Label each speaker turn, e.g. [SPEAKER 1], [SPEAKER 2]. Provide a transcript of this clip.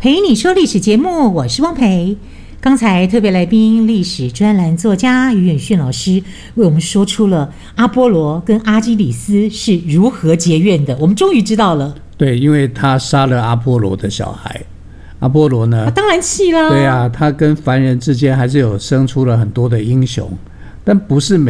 [SPEAKER 1] 陪你说历史节目，我是汪培。刚才特别来宾历史专栏作家于远逊老师为我们说出了阿波罗跟阿基里斯是如何结怨的，我们终于知道了。
[SPEAKER 2] 对，因为他杀了阿波罗的小孩，阿波罗呢，
[SPEAKER 1] 当然气啦。
[SPEAKER 2] 对啊，他跟凡人之间还是有生出了很多的英雄，但不是